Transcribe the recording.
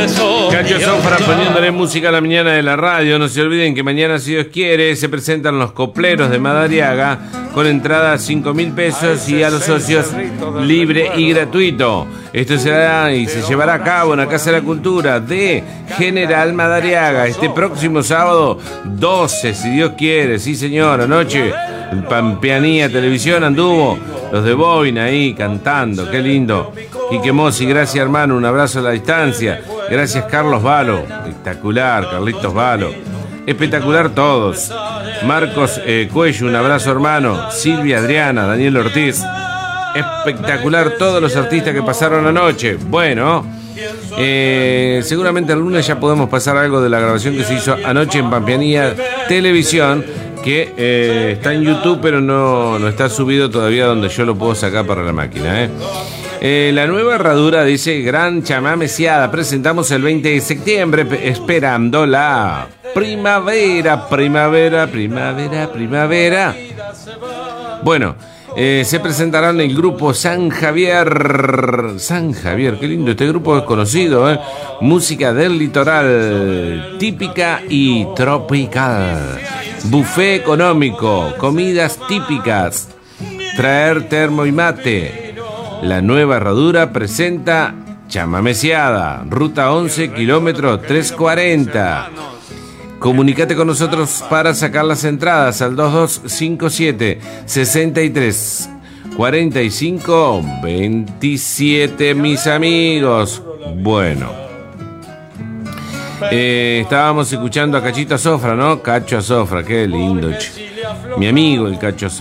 Cacho Zofra poniéndole música a la mañana de la radio. No se olviden que mañana, si Dios quiere, se presentan los copleros de Madariaga con entrada a 5.000 pesos y a los socios libre y gratuito. Esto será y se llevará a cabo en la Casa de la Cultura de General Madariaga este próximo sábado 12, si Dios quiere. Sí, señor, anoche en Pampeanía Televisión anduvo los de Boina ahí cantando, qué lindo. Quique Mossi, gracias hermano, un abrazo a la distancia. Gracias Carlos Valo, espectacular, Carlitos Valo. Espectacular todos. Marcos Cuello, un abrazo hermano. Silvia Adriana, Daniel Ortiz. Espectacular todos los artistas que pasaron anoche. Bueno, seguramente el lunes ya podemos pasar algo de la grabación que se hizo anoche en Pampeanía Televisión, que está en YouTube, pero no está subido todavía donde yo lo puedo sacar para la máquina. La nueva herradura dice Gran Chamameciada. Presentamos el 20 de septiembre esperando la primavera. Bueno, se presentarán el grupo San Javier, qué lindo, este grupo es conocido, música del litoral, típica y tropical, buffet económico, comidas típicas, traer termo y mate. La nueva herradura presenta Chamameciada, ruta 11, kilómetro 340. Comunícate con nosotros para sacar las entradas al 2257 63 45 27, mis amigos. Bueno, estábamos escuchando a Cachito Zofra, ¿no? Cacho Zofra, qué lindo. Mi amigo el Cacho Zofra.